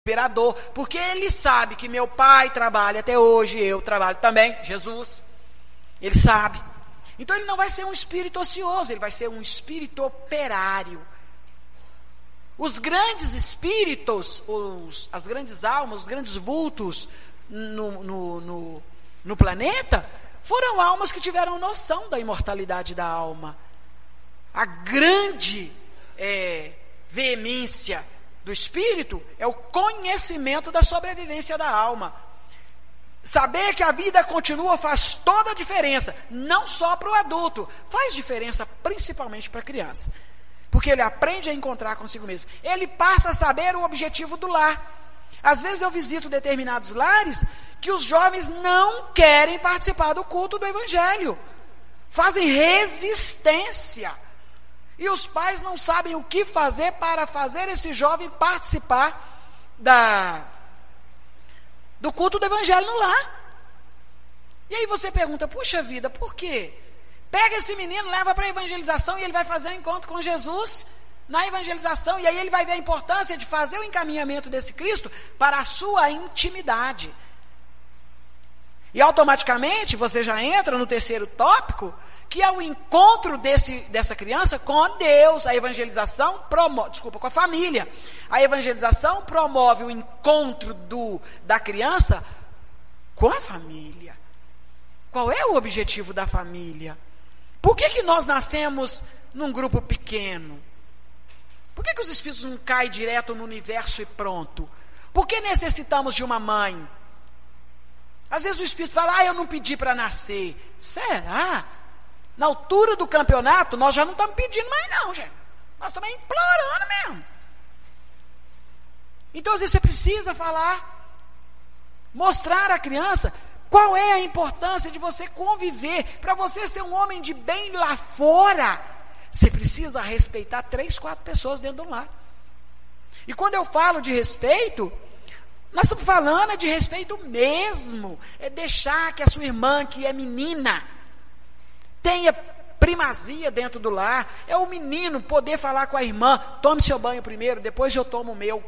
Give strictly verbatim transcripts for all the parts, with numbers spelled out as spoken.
imperador, porque ele sabe que meu pai trabalha até hoje, eu trabalho também, Jesus, ele sabe. Então ele não vai ser um espírito ocioso, ele vai ser um espírito operário. Os grandes espíritos, os, as grandes almas, os grandes vultos no, no, no, no planeta, foram almas que tiveram noção da imortalidade da alma. A grande é, veemência do espírito é o conhecimento da sobrevivência da alma. Saber que a vida continua faz toda a diferença, não só para o adulto, faz diferença principalmente para a criança, porque ele aprende a encontrar consigo mesmo, ele passa a saber o objetivo do lar. Às vezes eu visito determinados lares que os jovens não querem participar do culto do evangelho, fazem resistência, e os pais não sabem o que fazer para fazer esse jovem participar da, do culto do evangelho no lar. E aí você pergunta, puxa vida, por quê? Pega esse menino, leva para a evangelização e ele vai fazer um encontro com Jesus na evangelização, e aí ele vai ver a importância de fazer o encaminhamento desse Cristo para a sua intimidade. E automaticamente você já entra no terceiro tópico, que é o encontro desse, dessa criança com Deus. A evangelização promove, desculpa, com a família. A evangelização promove o encontro do, da criança com a família. Qual é o objetivo da família? Por que que nós nascemos num grupo pequeno? Por que que os espíritos não caem direto no universo e pronto? Por que necessitamos de uma mãe? Às vezes o espírito fala, ah, eu não pedi para nascer. Será? Na altura do campeonato, nós já não estamos pedindo mais não, gente. Nós estamos implorando mesmo. Então, às vezes, você precisa falar, mostrar à criança qual é a importância de você conviver. Para você ser um homem de bem lá fora, você precisa respeitar três, quatro pessoas dentro do lar. E quando eu falo de respeito, nós estamos falando é de respeito mesmo. É deixar que a sua irmã, que é menina, tenha primazia dentro do lar. É o menino poder falar com a irmã, tome seu banho primeiro, depois eu tomo o meu.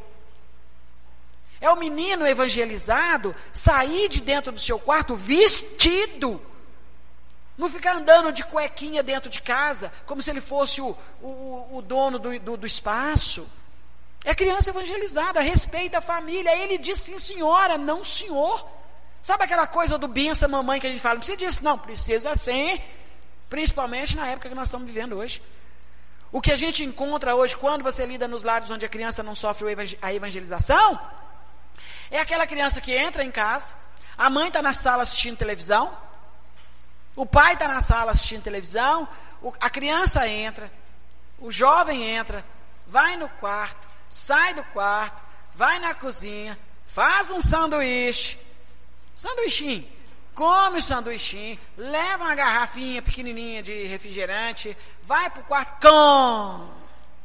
É o menino evangelizado sair de dentro do seu quarto vestido, não ficar andando de cuequinha dentro de casa, como se ele fosse o, o, o dono do, do, do espaço. É criança evangelizada, respeita a família. Ele diz sim senhora, não senhor. Sabe aquela coisa do benção mamãe que a gente fala, não precisa disso não, precisa sim. Principalmente na época que nós estamos vivendo hoje. O que a gente encontra hoje, quando você lida nos lares onde a criança não sofre a evangelização, é aquela criança que entra em casa, a mãe está na sala assistindo televisão, o pai está na sala assistindo televisão, a criança entra, o jovem entra, vai no quarto, sai do quarto, vai na cozinha, faz um sanduíche, sanduichinho, come o sanduichinho, leva uma garrafinha pequenininha de refrigerante, vai para o quarto, come.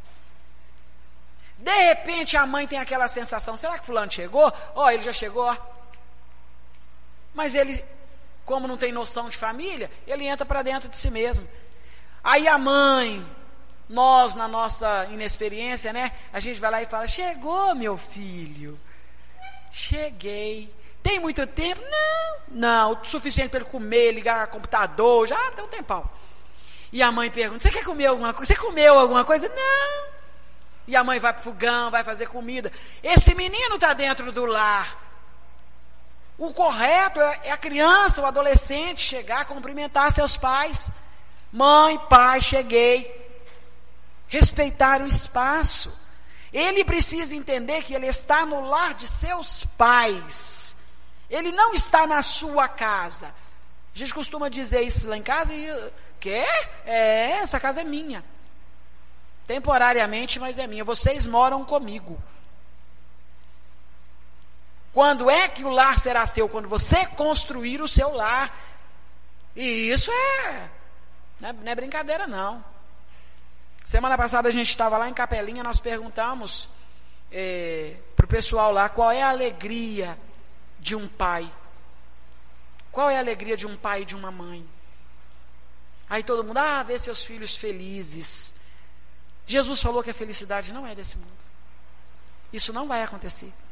De repente a mãe tem aquela sensação, será que fulano chegou? Ó, oh, ele já chegou. Mas ele, como não tem noção de família, ele entra para dentro de si mesmo. Aí a mãe, nós na nossa inexperiência, né? A gente vai lá e fala, chegou meu filho, cheguei. Tem muito tempo? Não, não, o suficiente para ele comer, ligar o computador, já tem um tempão. E a mãe pergunta, você quer comer alguma coisa? Você comeu alguma coisa? Não. E a mãe vai para o fogão, vai fazer comida. Esse menino está dentro do lar. O correto é a criança, o adolescente chegar, cumprimentar seus pais. Mãe, pai, cheguei. Respeitar o espaço. Ele precisa entender que ele está no lar de seus pais. Ele não está na sua casa. A gente costuma dizer isso lá em casa e... Quê? É, essa casa é minha. Temporariamente, mas é minha. Vocês moram comigo. Quando é que o lar será seu? Quando você construir o seu lar. E isso é... Não é, não é brincadeira, não. Semana passada a gente estava lá em Capelinha, nós perguntamos é, para o pessoal lá qual é a alegria de um pai. Qual é a alegria de um pai e de uma mãe? Aí todo mundo, ah, ver seus filhos felizes. Jesus falou que a felicidade não é desse mundo. Isso não vai acontecer.